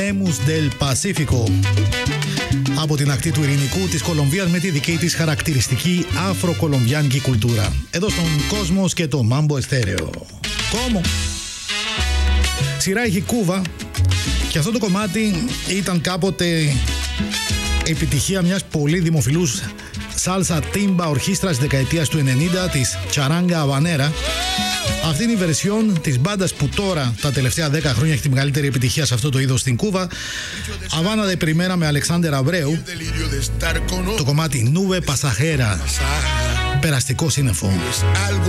Emus del Pacífico. Από την ακτή του Ειρηνικού της Κολομβίας με τη δική της χαρακτηριστική αφροκολομβιάνικη κουλτούρα. Εδώ στον Κόσμος και το Mambo Estéreo. Κόμο. Σειρά έχει Κούβα και αυτό το κομμάτι ήταν κάποτε επιτυχία μιας πολύ δημοφιλούς σάλσα τίμπα ορχήστρας της δεκαετίας του 90, της Charanga Habanera. Αυτή είναι η βερσιόν της μπάντας που τώρα τα τελευταία 10 χρόνια έχει τη μεγαλύτερη επιτυχία σε αυτό το είδος στην Κούβα. Havana de Primera με Αλεξάνδερ Αμπρέου. Το κομμάτι Nube Pasajera, περαστικό σύννεφο.